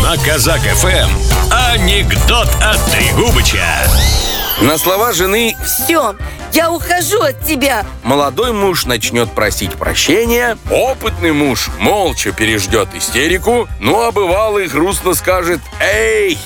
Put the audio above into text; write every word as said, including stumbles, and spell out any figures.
На Казак эф эм анекдот от Трегубыча. На слова жены Все, я ухожу от тебя. молодой муж начнет просить прощения, опытный муж молча переждет истерику, ну а бывалый грустно скажет: «Эй,